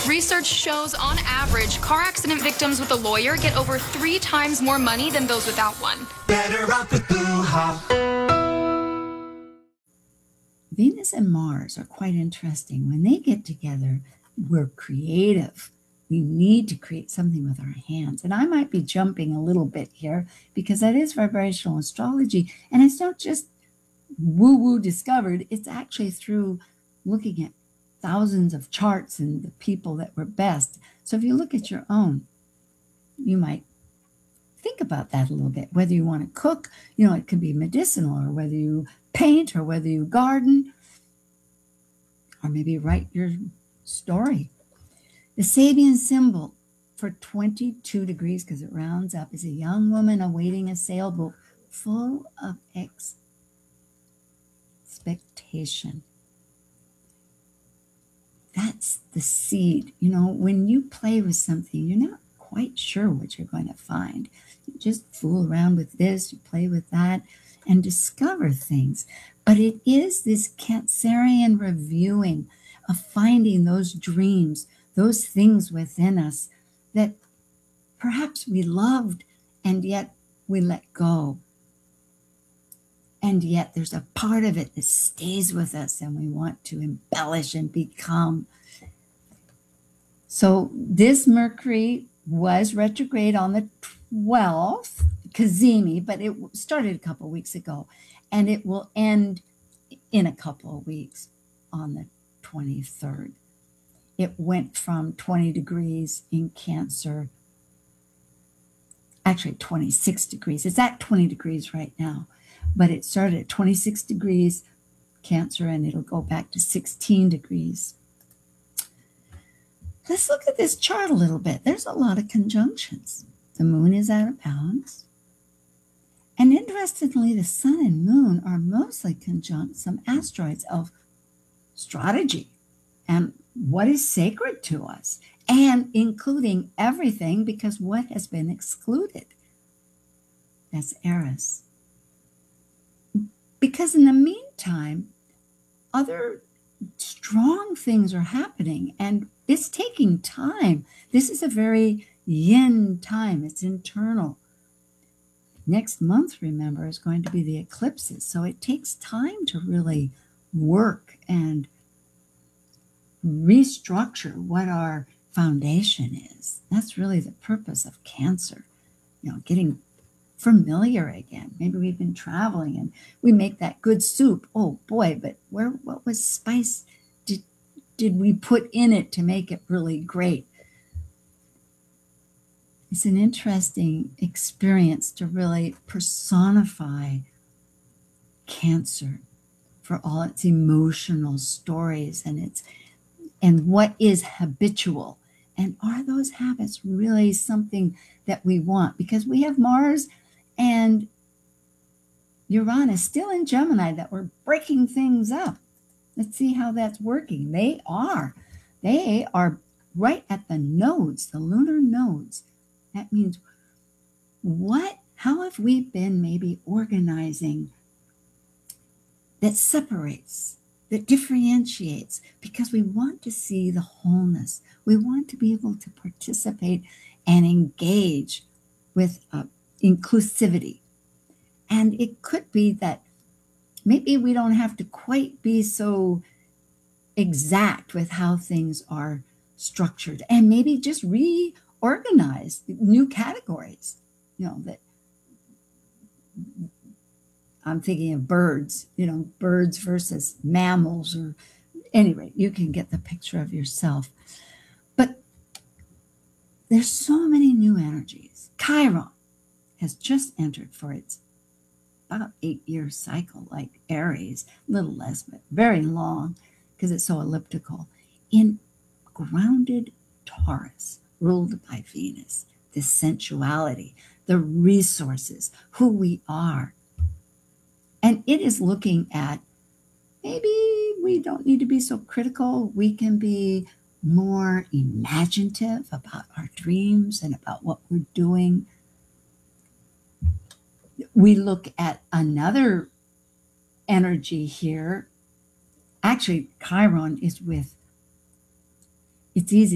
Research shows, on average, car accident victims with a lawyer get over 3 times more money than those without one. Better off with Boo-ha. Venus and Mars are quite interesting. When they get together, we're creative. We need to create something with our hands. And I might be jumping a little bit here because that is vibrational astrology. And it's not just woo-woo discovered. It's actually through looking at thousands of charts and the people that were best. So if you look at your own, you might think about that a little bit, whether you want to cook, it could be medicinal, or whether you paint, or whether you garden, or maybe write your story. The Sabian symbol for 22 degrees, because it rounds up, is a young woman awaiting a sailboat full of expectation. That's the seed. When you play with something, you're not quite sure what you're going to find. You just fool around with this, you play with that, and discover things. But it is this Cancerian reviewing of finding those dreams, those things within us that perhaps we loved and yet we let go. And yet there's a part of it that stays with us and we want to embellish and become. So this Mercury was retrograde on the 12th, Cazimi, but it started a couple of weeks ago, and it will end in a couple of weeks on the 23rd. It went from 20 degrees in Cancer, actually 26 degrees. It's at 20 degrees right now, but it started at 26 degrees Cancer, and it'll go back to 16 degrees. Let's look at this chart a little bit. There's a lot of conjunctions. The moon is out of balance. And interestingly, the sun and moon are mostly conjunct some asteroids of strategy and what is sacred to us, and including everything, because what has been excluded. That's Eris. Because in the meantime, other strong things are happening, and it's taking time. This is a very yin time. It's internal. Next month, remember, is going to be the eclipses. So it takes time to really work and restructure what our foundation is. That's really the purpose of Cancer, getting familiar again. Maybe we've been traveling and we make that good soup. Oh boy, but what was spice did we put in it to make it really great? It's an interesting experience to really personify Cancer for all its emotional stories and what is habitual. And are those habits really something that we want? Because we have Mars and Uranus still in Gemini that we're breaking things up. Let's see how that's working. They are right at the nodes, the lunar nodes. That means how have we been maybe organizing that separates, that differentiates, because we want to see the wholeness. We want to be able to participate and engage with inclusivity. And it could be that maybe we don't have to quite be so exact with how things are structured, and maybe just reorganize new categories, that I'm thinking of birds, birds versus mammals, or anyway, you can get the picture of yourself. But there's so many new energies. Chiron has just entered for its about 8-year cycle, like Aries, a little less, but very long because it's so elliptical, in grounded Taurus, ruled by Venus, the sensuality, the resources, who we are. And it is looking at maybe we don't need to be so critical. We can be more imaginative about our dreams and about what we're doing. We look at another energy here. Actually, Chiron is it's easy